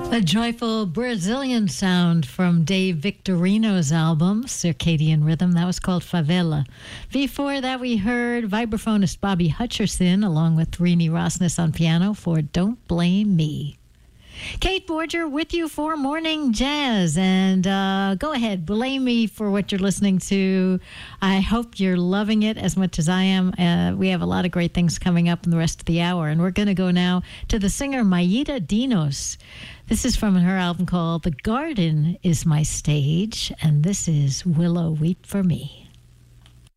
A joyful Brazilian sound from Dave Victorino's album, Circadian Rhythm. That was called Favela. Before that, we heard vibraphonist Bobby Hutcherson along with Rini Rosnes on piano for Don't Blame Me. Kate Borger with you for Morning Jazz. And go ahead, blame me for what you're listening to. I hope you're loving it as much as I am. We have a lot of great things coming up in the rest of the hour. And we're going to go now to the singer Mayra Dinos. This is from her album called The Garden Is My Stage. And this is Willow Weep for Me.